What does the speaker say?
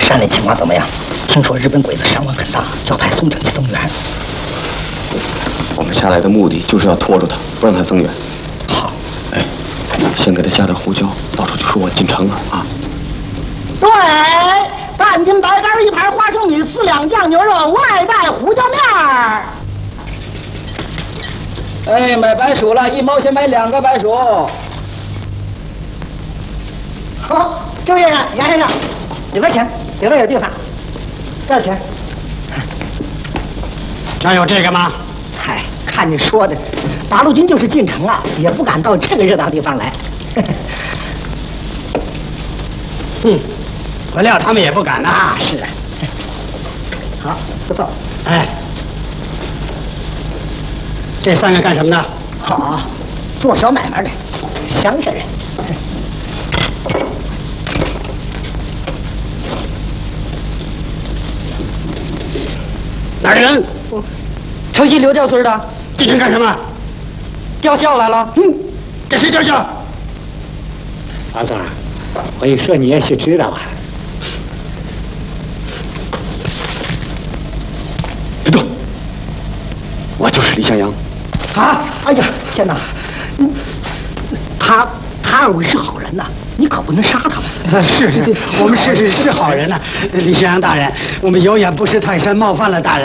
山里情况怎么样？听说日本鬼子伤亡很大，要派宋城去增援。 我们下来的目的就是要拖住他，不让他增援。 好， 哎，先给他下点胡椒，到时候就说我进城了啊。 对，半斤白干，1盘花生米，4两酱牛肉，外带胡椒面儿。 哎，买白薯了，1毛钱买2个白薯。 好，周先生、杨先生，里边请，里边有地方。这儿请。 这有这个吗？ 嗨，看你说的，八路军就是进城啊，也不敢到这个热闹地方来。 我料他们也不敢呐。 啊，是啊。好，不错。 哎，这3个干什么的？ 好，做小买卖的，乡下人。 哪儿的人？ 城西刘家村的， 进城干什么？ 吊孝来了。 给谁吊孝？ 王总，我一说你也许知道啊。 别动！我就是李向阳。 啊！哎呀，天哪！他2位是好人呐，你可不能杀他们。 是，我们是好人呐。李向阳大人，我们有眼不识泰山，冒犯了大人。